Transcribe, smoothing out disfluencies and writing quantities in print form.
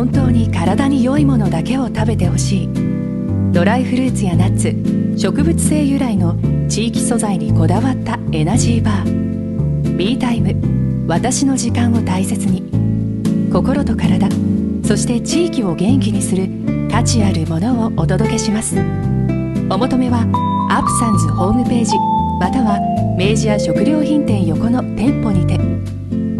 本当に体に良いものだけを食べてほしい。ドライフルーツやナッツ、植物性由来の地域素材にこだわったエナジーバー。 B タイム、私の時間を大切に。心と体、そして地域を元気にする価値あるものをお届けします。お求めはアプサンズホームページまたは明治屋食料品店横の店舗にて。